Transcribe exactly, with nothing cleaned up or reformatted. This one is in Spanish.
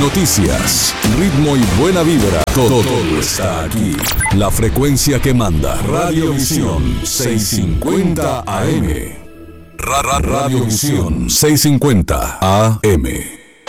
noticias, ritmo y buena vibra. Todo, todo está aquí. La frecuencia que manda. Radiovisión seiscientos cincuenta A M. Ra, ra, Radiovisión seiscientos cincuenta A M.